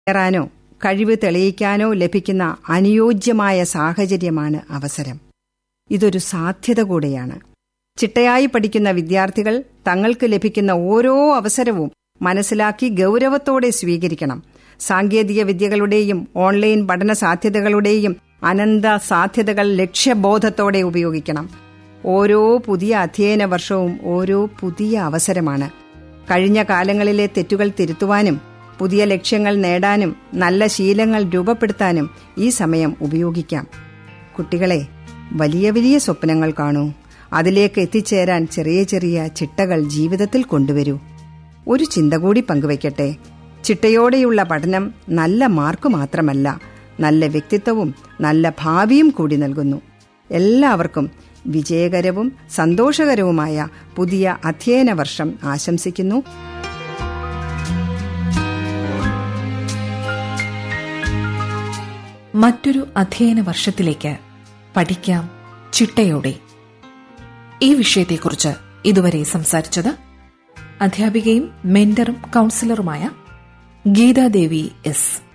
കയറാനോ കഴിവ് തെളിയിക്കാനോ ലഭിക്കുന്ന അനുയോജ്യമായ സാഹചര്യമാണ് അവസരം. ഇതൊരു സാധ്യത കൂടെയാണ്. ചിട്ടയായി പഠിക്കുന്ന വിദ്യാർത്ഥികൾ തങ്ങൾക്ക് ലഭിക്കുന്ന ഓരോ അവസരവും മനസ്സിലാക്കി ഗൗരവത്തോടെ സ്വീകരിക്കണം. സാങ്കേതിക വിദ്യകളുടെയും ഓൺലൈൻ പഠന സാധ്യതകളുടെയും അനന്ത സാധ്യതകൾ ലക്ഷ്യബോധത്തോടെ ഉപയോഗിക്കണം. ഓരോ പുതിയ അധ്യയന വർഷവും ഓരോ പുതിയ അവസരമാണ്. കഴിഞ്ഞ കാലങ്ങളിലെ തെറ്റുകൾ തിരുത്തുവാനും പുതിയ ലക്ഷ്യങ്ങൾ നേടാനും നല്ല ശീലങ്ങൾ രൂപപ്പെടുത്താനും ഈ സമയം ഉപയോഗിക്കാം. കുട്ടികളെ, വലിയ വലിയ സ്വപ്നങ്ങൾ കാണൂ. അതിലേക്ക് എത്തിച്ചേരാൻ ചെറിയ ചെറിയ ചിട്ടകൾ ജീവിതത്തിൽ കൊണ്ടുവരൂ. ഒരു ചിന്ത കൂടി പങ്കുവയ്ക്കട്ടെ. ചിട്ടയോടെയുള്ള പഠനം നല്ല മാർക്ക് മാത്രമല്ല, നല്ല വ്യക്തിത്വവും നല്ല ഭാവിയും കൂടി നൽകുന്നു. എല്ലാവർക്കും വിജയകരവും സന്തോഷകരവുമായ പുതിയ അധ്യയന വർഷം ആശംസിക്കുന്നു. മറ്റൊരു അധ്യയന വർഷത്തിലേക്ക് പഠിക്കാം ചിട്ടയോടെ. ഈ വിഷയത്തെക്കുറിച്ച് ഇതുവരെ സംസാരിച്ചത് അധ്യാപികയും മെന്ററും കൌൺസിലറുമായ ഗീതാദേവി എസ്.